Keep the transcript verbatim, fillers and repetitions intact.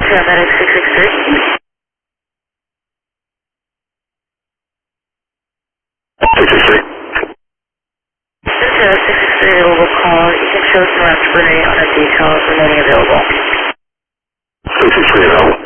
Paramedic six six three. six six three. This is a six six three available call. You can show some respiratory on the details remaining available. six six three available.